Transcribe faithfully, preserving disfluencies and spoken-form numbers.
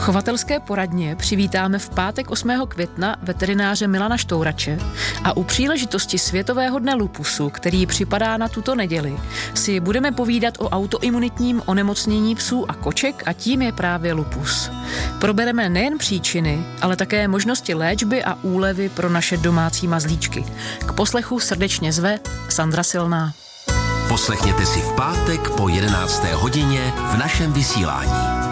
chovatelské poradně přivítáme v pátek osmého května veterináře Milana Štourače a u příležitosti Světového dne lupusu, který připadá na tuto neděli, si budeme povídat o autoimunitním onemocnění psů a koček a tím je právě lupus. Probereme nejen příčiny, ale také možnosti léčby a úlevy pro naše domácí mazlíčky. K poslechu srdečně zve Sandra Silná. Poslechněte si v pátek po jedenácté hodině v našem vysílání.